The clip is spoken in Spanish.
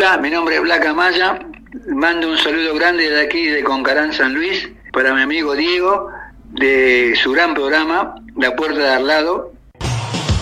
Hola, mi nombre es Blanca Maya. Mando un saludo grande de aquí de Concarán, San Luis, para mi amigo Diego, de su gran programa, La Puerta de Al Lado,